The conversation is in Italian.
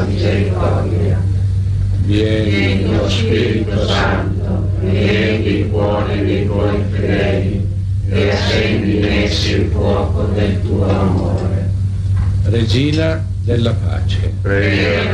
misericordia. Vieni, o Spirito Santo, riempi i cuori dei tuoi fedeli e accendi in essi il fuoco del tuo amore. Regina della pace. Preghiera